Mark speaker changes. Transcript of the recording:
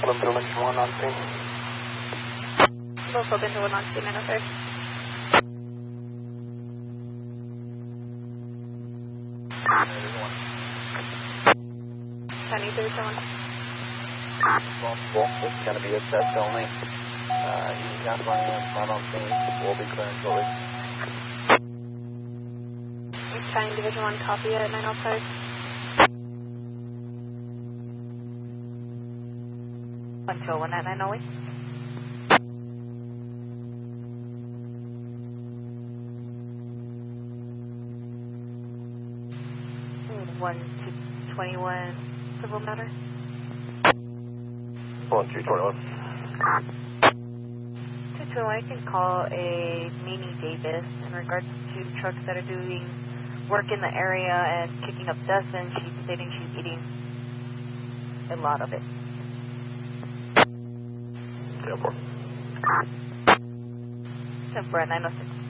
Speaker 1: Local Division 1 on scene.
Speaker 2: Local Division 1 on scene, 903. County Division 1.
Speaker 3: Well, this is going to be a test only. Easy California, not on scene. We'll be clearing shortly.
Speaker 2: County Division 1, copy at 905. Control 1 at 908. 1 to 21 civil matter.
Speaker 3: 1 to 21.
Speaker 2: 221, I can call a Mini Davis in regards to trucks that are doing work in the area and kicking up dust, and she's stating she's eating a lot of it.
Speaker 3: 10-4.
Speaker 2: 10-4 at 906.